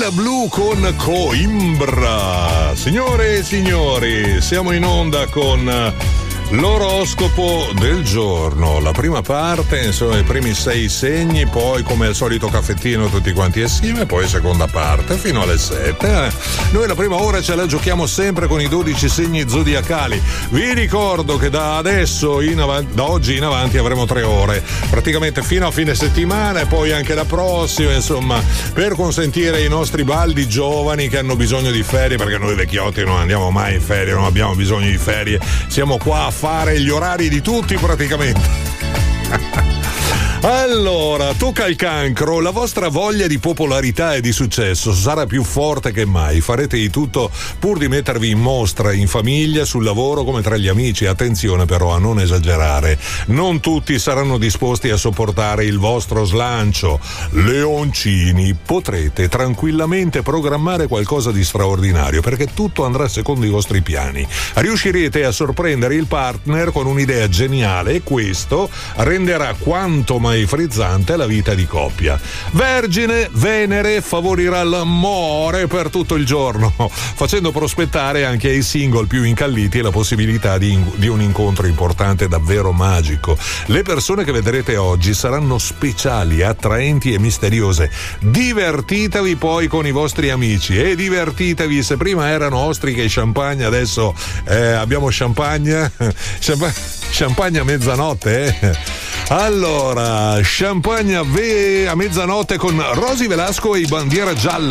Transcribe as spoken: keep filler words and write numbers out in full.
Stella Blu con Coimbra. Signore e signori, siamo in onda con l'oroscopo del giorno. La prima parte, insomma, i primi sei segni, poi come al solito caffettino tutti quanti assieme, poi seconda parte fino alle sette. Noi la prima ora ce la giochiamo sempre con i dodici segni zodiacali. Vi ricordo che da adesso in avanti, da oggi in avanti avremo tre ore, praticamente fino a fine settimana e poi anche la prossima, insomma, per consentire ai nostri baldi giovani che hanno bisogno di ferie, perché noi vecchiotti non andiamo mai in ferie, non abbiamo bisogno di ferie, siamo qua a fare gli orari di tutti praticamente. Allora, tocca al Cancro. La vostra voglia di popolarità e di successo sarà più forte che mai. Farete di tutto pur di mettervi in mostra in famiglia, sul lavoro, come tra gli amici. Attenzione però a non esagerare. Non tutti saranno disposti a sopportare il vostro slancio. Leoncini, potrete tranquillamente programmare qualcosa di straordinario, perché tutto andrà secondo i vostri piani. Riuscirete a sorprendere il partner con un'idea geniale e questo renderà quanto mai frizzante la vita di coppia. Vergine, Venere favorirà l'amore per tutto il giorno, facendo prospettare anche ai single più incalliti la possibilità di, di un incontro importante, davvero magico. Le persone che vedrete oggi saranno speciali, attraenti e misteriose. Divertitevi poi con i vostri amici e divertitevi. Se prima erano ostriche e champagne, adesso eh, abbiamo champagne champagne a mezzanotte, eh? Allora, champagne a, ve- a mezzanotte con Rosy Velasco e Bandiera Gialla.